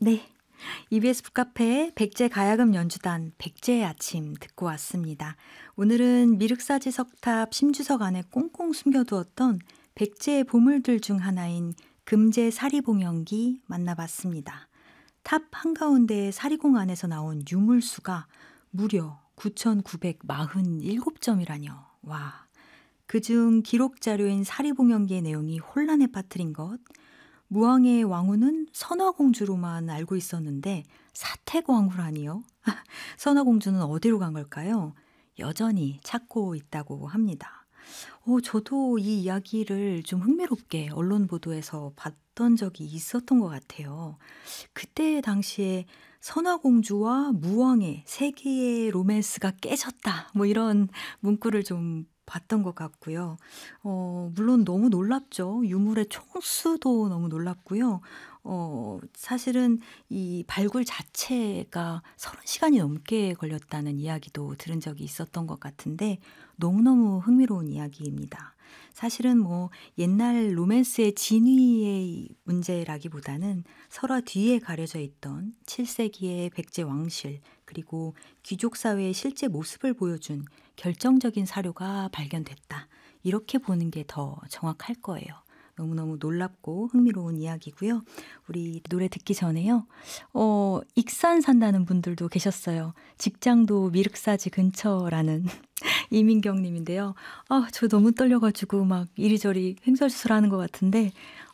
네. EBS 북카페의 백제 가야금 연주단 백제의 아침 듣고 왔습니다. 오늘은 미륵사지 석탑 심주석 안에 꽁꽁 숨겨두었던 백제의 보물들 중 하나인 금제 사리봉영기 만나봤습니다. 탑 한가운데 사리공 안에서 나온 유물수가 무려 9,947점이라뇨. 와. 그중 기록 자료인 사리봉영기의 내용이 혼란에 빠뜨린 것. 무왕의 왕후는 선화공주로만 알고 있었는데 사택왕후라니요? 선화공주는 어디로 간 걸까요? 여전히 찾고 있다고 합니다. 저도 이 이야기를 좀 흥미롭게 언론 보도에서 봤던 적이 있었던 것 같아요. 그때 당시에 선화공주와 무왕의 세계의 로맨스가 깨졌다. 뭐 이런 문구를 좀 봤던 것 같고요. 물론 너무 놀랍죠. 유물의 총수도 너무 놀랍고요. 사실은 이 발굴 자체가 30시간이 넘게 걸렸다는 이야기도 들은 적이 있었던 것 같은데 너무너무 흥미로운 이야기입니다. 사실은 뭐 옛날 로맨스의 진위의 문제라기보다는 설화 뒤에 가려져 있던 7세기의 백제 왕실 그리고 귀족 사회의 실제 모습을 보여준 결정적인 사료가 발견됐다. 이렇게 보는 게 더 정확할 거예요. 너무너무 놀랍고 흥미로운 이야기고요. 우리 노래 듣기 전에요. 익산 산다는 분들도 계셨어요. 직장도 미륵사지 근처라는 이민경 님인데요. 저 너무 떨려가지고 막 이리저리 횡설수설하는 것 같은데